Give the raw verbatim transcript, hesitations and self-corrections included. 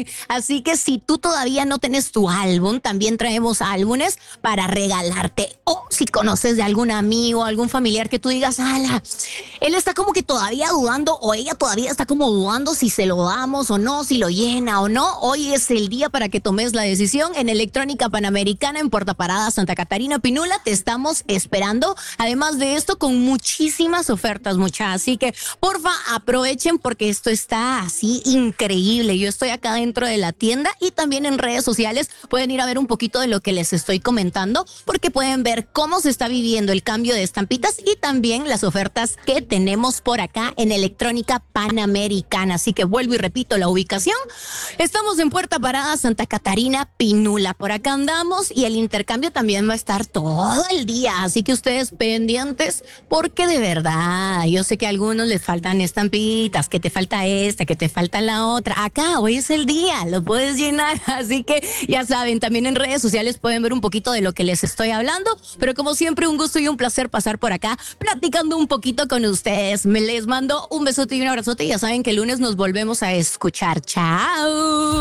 Así que si tú todavía no tienes tu álbum, también traemos álbumes para regalarte. O si conoces de algún amigo, algún familiar que tú digas, ala, él está como que todavía dudando o ella todavía está como dudando si se lo damos o no, si lo llena o no. Hoy es el día para que tomes la decisión. En Electrónica Panamericana, en Puerto Parada, Santa Catarina, Pinula, te estamos esperando. Además de esto, con muchísimas ofertas, muchachas. Así que, porfa, aprovechen porque esto está así increíble. Yo estoy acá dentro de la tienda y también en redes sociales pueden ir a ver un poquito de lo que les estoy comentando, porque pueden ver cómo se está viviendo el cambio de estampitas y también las ofertas que tenemos por acá en Electrónica Panamericana. Así que vuelvo y repito la ubicación. Estamos en Puerto Parada, Santa Catarina, Pinula. Por acá andamos y el intercambio también va a estar todo el día. Así que ustedes pendientes, porque de verdad, yo sé que a algunos les faltan estampitas, que te falta esta, que te falta la otra. Acá, hoy es el día, lo puedes llenar. Así que ya saben, también en redes sociales pueden ver un poquito de lo que les estoy hablando. Pero como siempre, un gusto y un placer pasar por acá platicando un poquito con ustedes. Me les mando un besote y un abrazote y ya saben que el lunes nos volvemos a escuchar. ¡Chao!